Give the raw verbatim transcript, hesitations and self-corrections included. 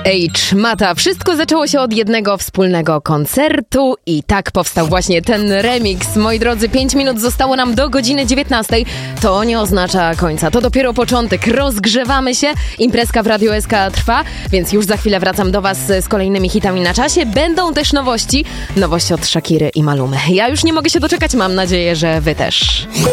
H. Mata. Wszystko zaczęło się od jednego wspólnego koncertu i tak powstał właśnie ten remix. Moi drodzy, pięć minut zostało nam do godziny dziewiętnastej. To nie oznacza końca, to dopiero początek. Rozgrzewamy się, imprezka w Radiu S K trwa, więc już za chwilę wracam do was z kolejnymi hitami na czasie. Będą też nowości, nowości od Shakiry i Malumy. Ja już nie mogę się doczekać, mam nadzieję, że wy też.